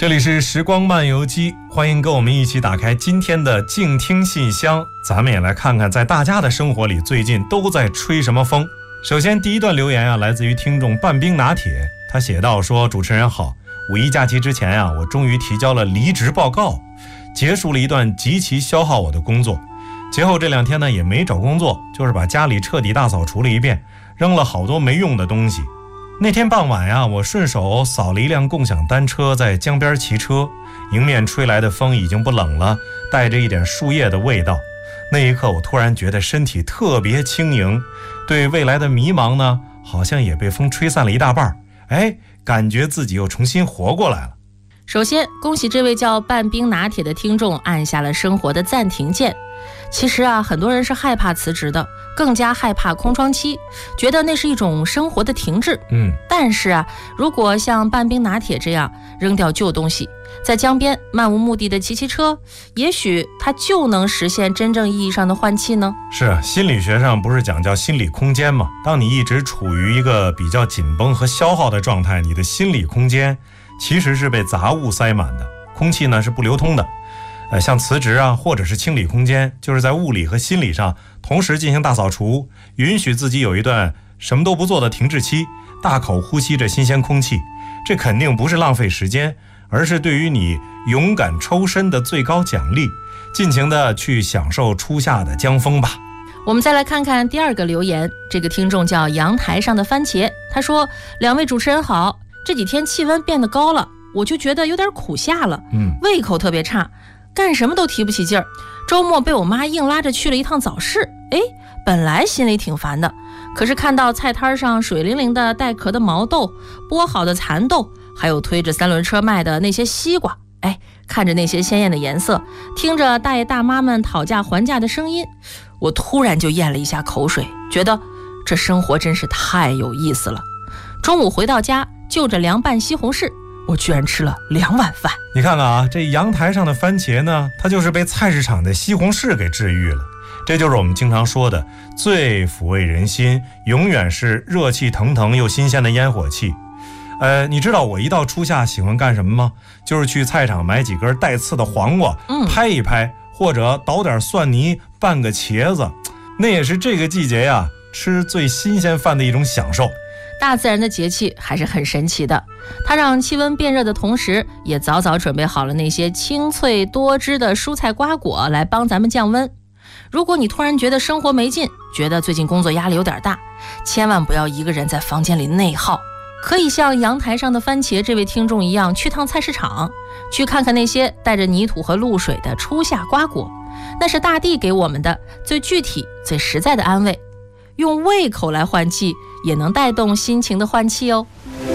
这里是时光漫游机，欢迎跟我们一起打开今天的静听信箱，咱们也来看看在大家的生活里最近都在吹什么风。首先第一段留言来自于听众半冰拿铁，他写道说，主持人好，五一假期之前我终于提交了离职报告，结束了一段极其消耗我的工作。节后这2天呢也没找工作，就是把家里彻底大扫除了一遍，扔了好多没用的东西。那天傍晚我顺手扫了一辆共享单车，在江边骑车，迎面吹来的风已经不冷了，带着一点树叶的味道。那一刻我突然觉得身体特别轻盈，对未来的迷茫呢好像也被风吹散了一大半，感觉自己又重新活过来了。 首先恭喜这位叫半冰拿铁的听众按下了生活的暂停键。其实很多人是害怕辞职的，更加害怕空窗期，觉得那是一种生活的停滞。但是如果像半冰拿铁这样扔掉旧东西，在江边漫无目的的骑车，也许他就能实现真正意义上的换气呢。 是，心理学上不是讲叫心理空间吗？当你一直处于一个比较紧绷和消耗的状态，你的心理空间其实是被杂物塞满的，空气呢是不流通的。像辞职或者是清理空间，就是在物理和心理上同时进行大扫除，允许自己有一段什么都不做的停滞期，大口呼吸着新鲜空气。这肯定不是浪费时间，而是对于你勇敢抽身的最高奖励，尽情的去享受初夏的江风吧。 我们再来看看第二个留言，这个听众叫阳台上的番茄，他说，两位主持人好，这几天气温变得高了，我就觉得有点苦夏了，胃口特别差，干什么都提不起劲儿。周末被我妈硬拉着去了一趟早市，本来心里挺烦的，可是看到菜摊上水灵灵的带壳的毛豆，剥好的蚕豆，还有推着3轮车卖的那些西瓜，看着那些鲜艳的颜色，听着大爷大妈们讨价还价的声音，我突然就咽了一下口水，觉得这生活真是太有意思了。中午回到家，就着凉拌西红柿，我居然吃了2碗饭。 你看看这阳台上的番茄呢，它就是被菜市场的西红柿给治愈了。这就是我们经常说的最抚慰人心，永远是热气腾腾又新鲜的烟火气。你知道我一到初夏喜欢干什么吗？就是去菜场买几根带刺的黄瓜，拍一拍，或者捣点蒜泥拌个茄子，那也是这个季节吃最新鲜饭的一种享受。 大自然的节气还是很神奇的，它让气温变热的同时，也早早准备好了那些清脆多汁的蔬菜瓜果来帮咱们降温。如果你突然觉得生活没劲，觉得最近工作压力有点大，千万不要一个人在房间里内耗，可以像阳台上的番茄这位听众一样，去趟菜市场，去看看那些带着泥土和露水的初夏瓜果，那是大地给我们的最具体最实在的安慰。用胃口来换气，也能带动心情的换气哦。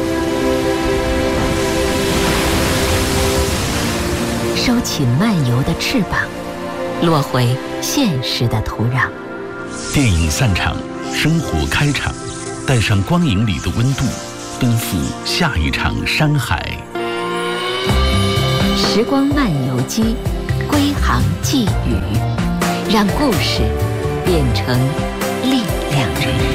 收起漫游的翅膀，落回现实的土壤。 电影散场，生活开场，带上光影里的温度，奔赴下一场山海。 时光漫游机，归航寄语，让故事变成力量。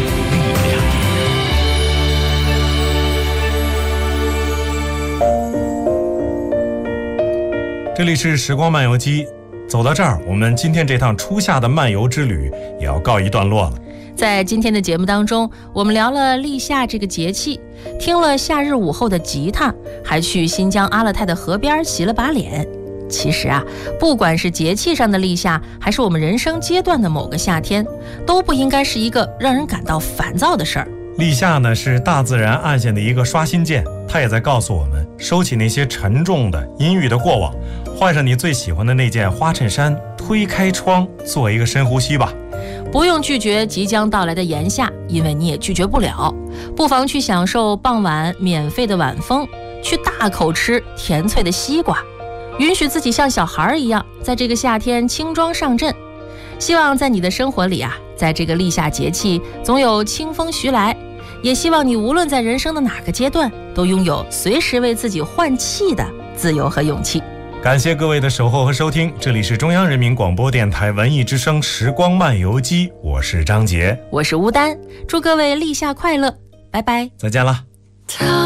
这里是时光漫游机，走到这儿，我们今天这趟初夏的漫游之旅也要告一段落了。 在今天的节目当中，我们聊了立夏这个节气，听了夏日午后的吉他，还去新疆阿勒泰的河边洗了把脸。其实不管是节气上的立夏，还是我们人生阶段的某个夏天，都不应该是一个让人感到烦躁的事儿。 立夏呢，是大自然按下的一个刷新键，它也在告诉我们，收起那些沉重的阴郁的过往，换上你最喜欢的那件花衬衫，推开窗，做一个深呼吸吧。 不用拒绝即将到来的炎夏，因为你也拒绝不了，不妨去享受傍晚免费的晚风，去大口吃甜脆的西瓜，允许自己像小孩一样，在这个夏天轻装上阵。希望在你的生活里在这个立夏节气总有清风徐来，也希望你无论在人生的哪个阶段，都拥有随时为自己换气的自由和勇气。 感谢各位的守候和收听，这里是中央人民广播电台文艺之声时光漫游机，我是张杰， 我是吴丹，祝各位立夏快乐，拜拜， 再见了。